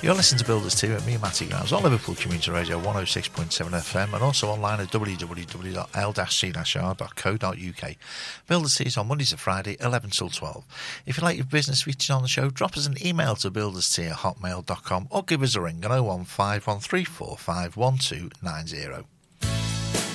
You're listening to Builders 2 at me, Matty Grounds, on Liverpool Community Radio 106.7 FM and also online at www.l-c-r.co.uk. Builders 2 is on Mondays to Friday, 11 till 12. If you'd like your business featured on the show, drop us an email to builders2@hotmail.com or give us a ring on 015 1345 1290.